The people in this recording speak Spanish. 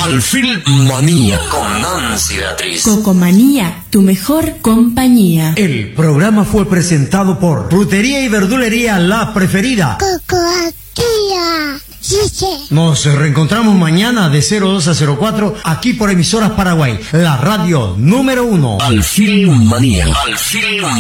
Alfil Manía con Nancy Beatriz. Cocomanía, tu mejor compañía. El programa fue presentado por Frutería y Verdulería La Preferida. Cocoaquía. Nos reencontramos mañana de 02 a 04 aquí por Emisoras Paraguay, la radio número 1. Alfil Manía.